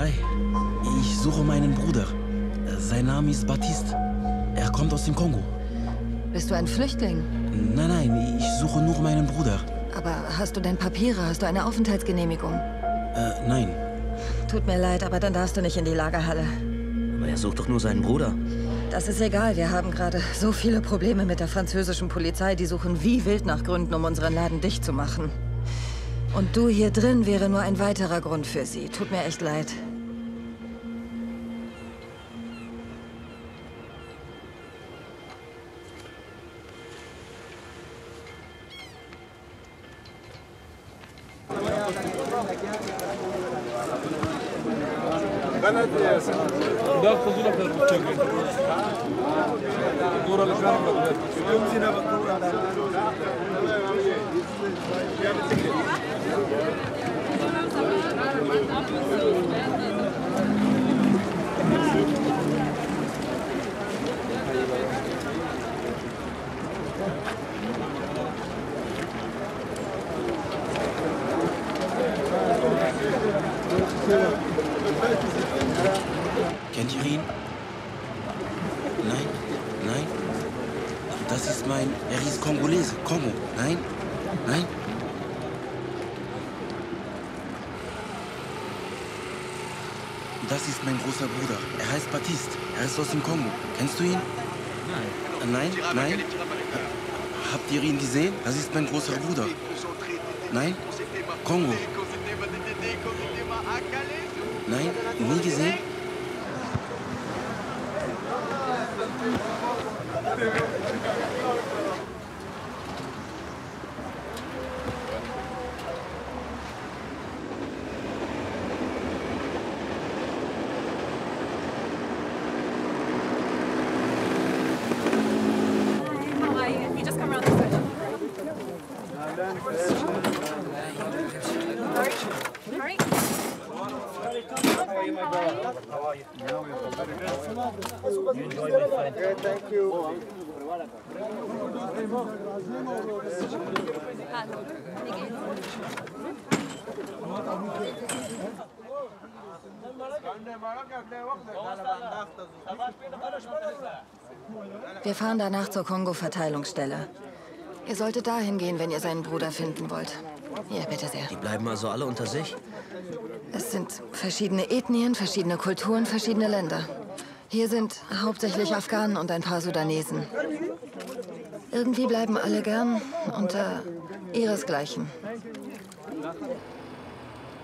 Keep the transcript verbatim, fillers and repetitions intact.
Hi, ich suche meinen Bruder. Sein Name ist Baptiste. Er kommt aus dem Kongo. Bist du ein Flüchtling? Nein, nein, ich suche nur meinen Bruder. Aber hast du denn Papiere? Hast du eine Aufenthaltsgenehmigung? Äh, nein. Tut mir leid, aber dann darfst du nicht in die Lagerhalle. Aber er sucht doch nur seinen Bruder. Das ist egal. Wir haben gerade so viele Probleme mit der französischen Polizei. Die suchen wie wild nach Gründen, um unseren Laden dicht zu machen. Und du hier drin wäre nur ein weiterer Grund für sie. Tut mir echt leid. Kennt ihr ihn? Nein, nein. Das ist mein... Er ist Kongolese. Kongo. Nein, nein. Das ist mein großer Bruder. Er heißt Baptiste. Er ist aus dem Kongo. Kennst du ihn? Nein. Nein, nein. Habt ihr ihn gesehen? Das ist mein großer Bruder. Nein? Kongo. Nein, nie gesehen? Wir fahren danach zur Kongo-Verteilungsstelle. Ihr solltet dahin gehen, wenn ihr seinen Bruder finden wollt. Hier, bitte sehr. Die bleiben also alle unter sich? Es sind verschiedene Ethnien, verschiedene Kulturen, verschiedene Länder. Hier sind hauptsächlich Afghanen und ein paar Sudanesen. Irgendwie bleiben alle gern unter ihresgleichen.